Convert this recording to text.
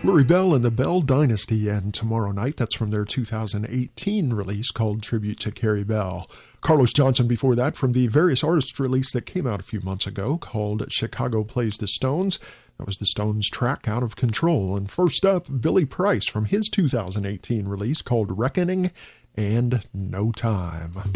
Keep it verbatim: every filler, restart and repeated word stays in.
Lori Bell and the Bell Dynasty, and Tomorrow Night, that's from their two thousand eighteen release called Tribute to Carrie Bell. Carlos Johnson before that from the Various Artists release that came out a few months ago called Chicago Plays the Stones. That was the Stones' track Out of Control. And first up, Billy Price from his two thousand eighteen release called Reckoning and No Time.